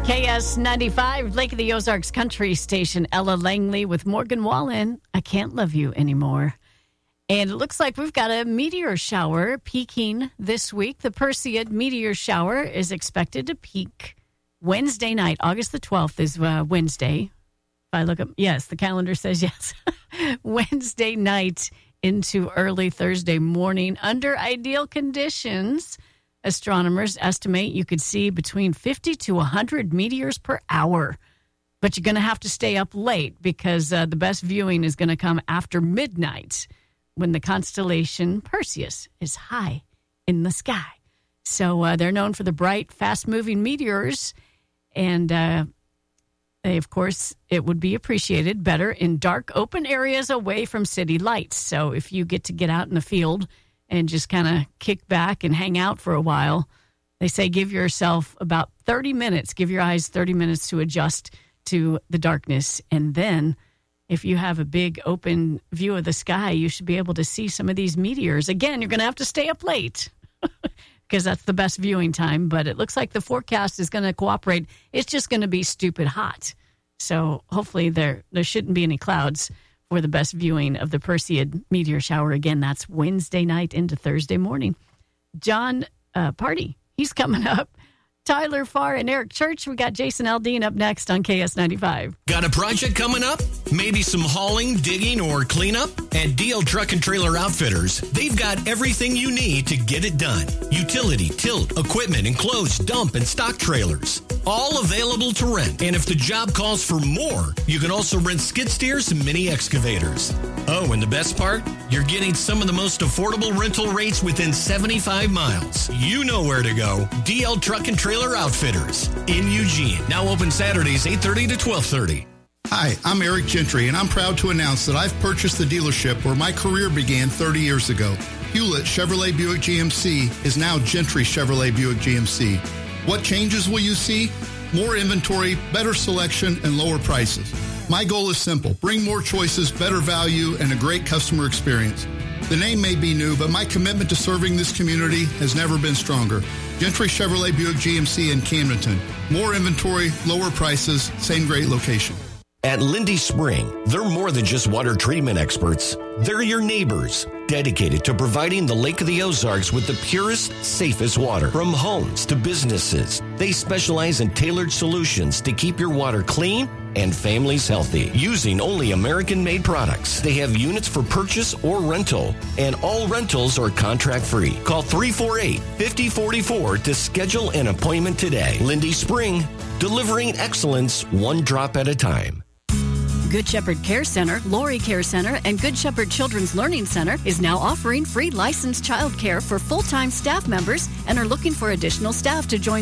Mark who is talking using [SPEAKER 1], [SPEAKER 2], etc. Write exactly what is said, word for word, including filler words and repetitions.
[SPEAKER 1] K S ninety-five, Lake of the Ozarks Country Station. Ella Langley with Morgan Wallen. I Can't Love You Anymore. And it looks like we've got a meteor shower peaking this week. The Perseid meteor shower is expected to peak Wednesday night. August the twelfth is uh, Wednesday. If I look up, yes, the calendar says yes. Wednesday night into early Thursday morning. Under ideal conditions, astronomers estimate you could see between fifty to one hundred meteors per hour. But you're going to have to stay up late because uh, the best viewing is going to come after midnight when the constellation Perseus is high in the sky. So uh, they're known for the bright, fast-moving meteors. And uh, they, of course, it would be appreciated better in dark, open areas away from city lights. So if you get to get out in the field and just kind of kick back and hang out for a while, they say give yourself about thirty minutes, give your eyes thirty minutes to adjust to the darkness. And then if you have a big open view of the sky, you should be able to see some of these meteors. Again, you're going to have to stay up late because that's the best viewing time. But it looks like the forecast is going to cooperate. It's just going to be stupid hot. So hopefully there, there shouldn't be any clouds for the best viewing of the Perseid meteor shower. Again, that's Wednesday night into Thursday morning. John uh, Party, he's coming up. Tyler Farr and Eric Church. We got Jason Aldean up next on K S ninety-five.
[SPEAKER 2] Got a project coming up? Maybe some hauling, digging, or cleanup? At D L Truck and Trailer Outfitters, they've got everything you need to get it done. Utility, tilt, equipment, enclosed dump and stock trailers. All available to rent. And if the job calls for more, you can also rent skid steers and mini excavators. Oh, and the best part? You're getting some of the most affordable rental rates within seventy-five miles. You know where to go. D L Truck and Trailer Outfitters in Eugene. Now open Saturdays eight thirty to twelve thirty.
[SPEAKER 3] Hi, I'm Eric Gentry, and I'm proud to announce that I've purchased the dealership where my career began thirty years ago. Hewlett Chevrolet Buick G M C is now Gentry Chevrolet Buick G M C. What changes will you see? More inventory, better selection, and lower prices. My goal is simple. Bring more choices, better value, and a great customer experience. The name may be new, but my commitment to serving this community has never been stronger. Gentry Chevrolet Buick G M C in Camdenton. More inventory, lower prices, same great location.
[SPEAKER 2] At Lindy Spring, they're more than just water treatment experts. They're your neighbors, dedicated to providing the Lake of the Ozarks with the purest, safest water. From homes to businesses, they specialize in tailored solutions to keep your water clean and families healthy, using only American-made products. They have units for purchase or rental, and all rentals are contract-free. Call three four eight, five oh four four to schedule an appointment today. Lindy Spring, delivering excellence one drop at a time.
[SPEAKER 1] Good Shepherd Care Center, Lori Care Center, and Good Shepherd Children's Learning Center is now offering free licensed child care for full-time staff members and are looking for additional staff to join